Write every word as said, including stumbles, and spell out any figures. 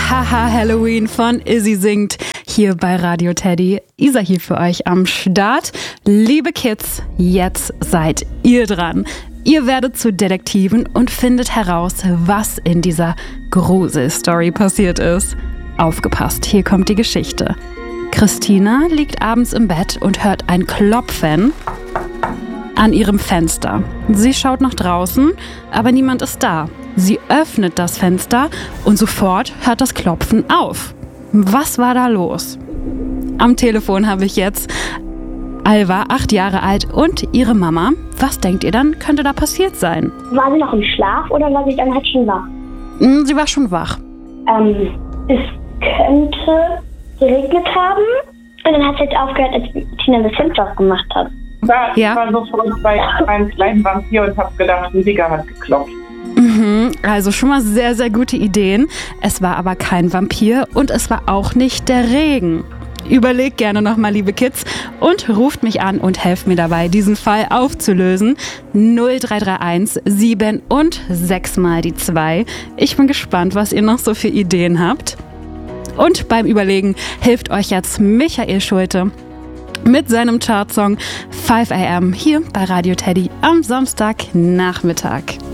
Haha Halloween von Izzy singt hier bei Radio Teddy. Isa hier für euch am Start. Liebe Kids, jetzt seid ihr dran. Ihr werdet zu Detektiven und findet heraus, was in dieser Gruselstory passiert ist. Aufgepasst, hier kommt die Geschichte. Christina liegt abends im Bett und hört ein Klopfen an ihrem Fenster. Sie schaut nach draußen, aber niemand ist da. Sie öffnet das Fenster und sofort hört das Klopfen auf. Was war da los? Am Telefon habe ich jetzt Alva, acht Jahre alt, und ihre Mama. Was denkt ihr dann, könnte da passiert sein? War sie noch im Schlaf oder war sie dann halt schon wach? Sie war schon wach. Ähm, es könnte geregnet haben. Und dann hat sie jetzt aufgehört, als Tina das Fenster aufgemacht hat. Ja, ich Ja. war sofort bei einem kleinen Vampir und habe gedacht, ein Digger hat geklopft. Mhm, also schon mal sehr, sehr gute Ideen. Es war aber kein Vampir und es war auch nicht der Regen. Überlegt gerne nochmal, liebe Kids, und ruft mich an und helft mir dabei, diesen Fall aufzulösen. null drei drei eins sieben und sechs mal die zwei. Ich bin gespannt, was ihr noch so für Ideen habt. Und beim Überlegen hilft euch jetzt Michael Schulte mit seinem Chartsong five a m hier bei Radio Teddy am Samstagnachmittag.